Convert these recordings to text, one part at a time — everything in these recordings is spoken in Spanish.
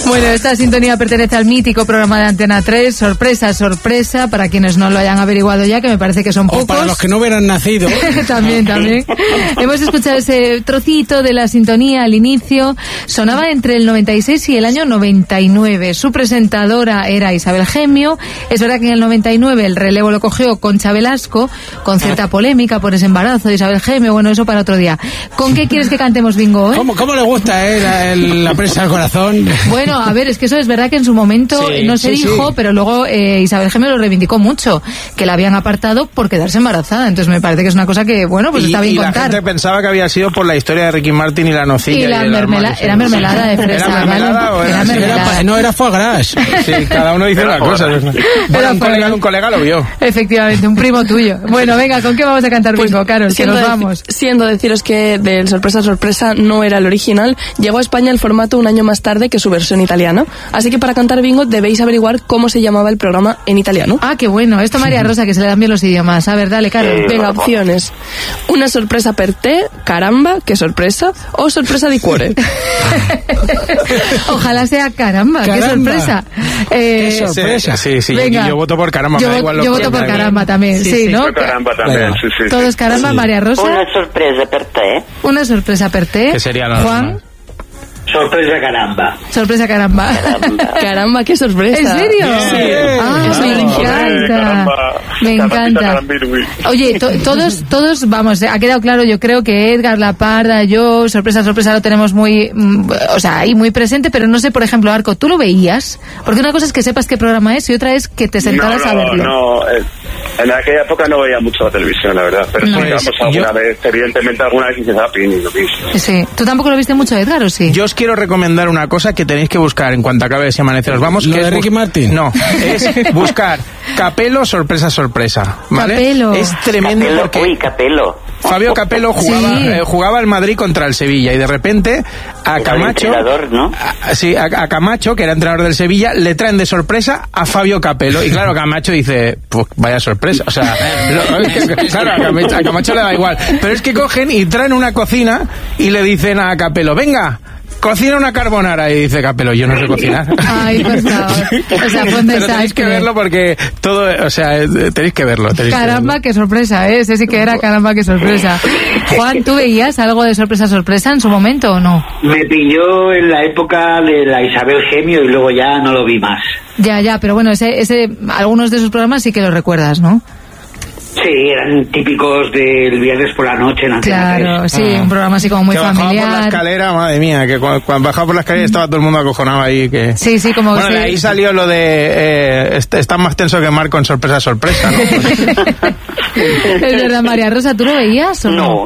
Bueno, esta sintonía pertenece al mítico programa de Antena 3, Sorpresa, Sorpresa, para quienes no lo hayan averiguado ya, que me parece que son pocos. O para los que no hubieran nacido. También. Hemos escuchado ese trocito de la sintonía al inicio. Sonaba entre el 96 y el año 99. Su presentadora era Isabel Gemio. Es verdad que en el 99 el relevo lo cogió Concha Velasco, con cierta polémica por ese embarazo de Isabel Gemio. Bueno, eso para otro día. ¿Con qué quieres que cantemos bingo hoy? ¿Cómo le gusta la presa al corazón? Bueno, a ver, es que eso es verdad que en su momento no se dijo, pero luego Isabel Gemio lo reivindicó mucho, que la habían apartado por quedarse embarazada. Entonces me parece que es una cosa que, bueno, pues está bien contar. La gente pensaba que había sido por la historia de Ricky Martin y la nocilla. Y la mermelada, era mermelada de fresa. ¿Era mermelada o era mermelada? No, era foie gras. Sí, cada uno dice una cosa. Bueno, un colega lo vio. Efectivamente, un primo tuyo. Bueno, venga, ¿con qué vamos a cantar bingo, Carol? Que nos vamos. Siendo deciros que del Sorpresa, Sorpresa no era el original, llegó a España el formato un año más tarde que su versión italiana. Así que para cantar bingo debéis averiguar cómo se llamaba el programa en italiano. Ah, qué bueno. Esto María Rosa, que se le dan bien los idiomas. A ver, dale, Carol. Venga, opciones. Una sorpresa per te, caramba, qué sorpresa, o sorpresa di cuore. Ojalá sea caramba, qué sorpresa. Qué sorpresa. Sí, venga. Yo voto por caramba. Yo voto por caramba también, sí, ¿no? Por caramba también, sí. Todos caramba, María Rosa. Una sorpresa per te. Una sorpresa per te. ¿Qué sería la Juan? Sorpresa caramba. Sorpresa caramba. Caramba, qué sorpresa. ¿En serio? Sí. Me encanta. Oye, todos, vamos, ha quedado claro, yo creo que Edgar, La Parda, yo, sorpresa lo tenemos muy, ahí muy presente, pero no sé, por ejemplo, Arco, ¿tú lo veías? Porque una cosa es que sepas qué programa es y otra es que te sentaras a verlo. No, en aquella época no veía mucho la televisión, la verdad, pero alguna vez, evidentemente alguna vez hice zapping y lo vi. Sí, ¿tú tampoco lo viste mucho, Edgar, o sí? Yo os quiero recomendar una cosa que tenéis que buscar en cuanto acabe Si Amanece Nos Vamos. ¿Lo que de es Ricky Martin? No, es buscar Capello, sorpresa, ¿vale? Capello. Es tremendo porque... Capello. Fabio Capello jugaba el Madrid contra el Sevilla y de repente a Camacho, ¿no? a Camacho, que era entrenador del Sevilla, le traen de sorpresa a Fabio Capello y claro, Camacho dice, pues vaya sorpresa, o sea, claro, a Camacho le da igual, pero es que cogen y traen una cocina y le dicen a Capello, venga, cocina una carbonara, y dice Capello, yo no sé cocinar. Ay, por favor. O sea, fue un pero tenéis que verlo porque todo, o sea, tenéis que verlo. Caramba, qué sorpresa, ese sí que era caramba, qué sorpresa. Juan, ¿tú veías algo de sorpresa en su momento o no? Me pilló en la época de la Isabel Gemio y luego ya no lo vi más. Ya, pero bueno, algunos de sus programas sí que los recuerdas, ¿no? Sí, eran típicos del viernes por la noche en Antena 3. Claro, sí, un programa así como muy familiar. Bajaba por la escalera, madre mía, que cuando bajaba por la escalera estaba todo el mundo acojonado ahí. Que... Sí, como bueno, ahí salió lo de estás más tenso que Marco en sorpresa, ¿no? Es verdad, María Rosa, ¿tú lo veías o no?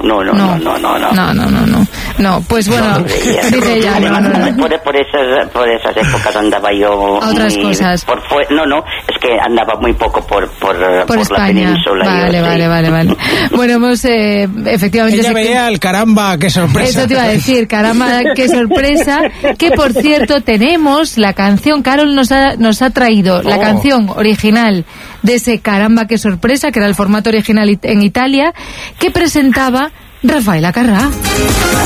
No, pues bueno, dice ella, por esas épocas andaba yo a otras cosas. Es que andaba muy poco por España. La península. Vale. Bueno, hemos efectivamente... Ella veía el caramba, qué sorpresa. Eso te iba a decir, caramba, qué sorpresa. Que por cierto, tenemos la canción, Carol nos ha traído la canción original de ese caramba, qué sorpresa, que era el formato original en Italia, que presentaba Rafael Acarrá.